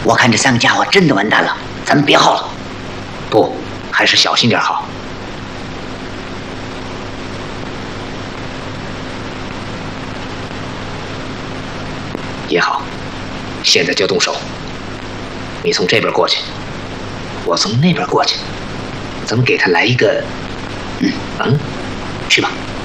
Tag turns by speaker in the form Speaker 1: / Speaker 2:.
Speaker 1: 我看这三个家伙真的完蛋了，咱们别耗了。
Speaker 2: 不，还是小心点好。也好，现在就动手。你从这边过去，我从那边过去，咱们给他来一个，去吧。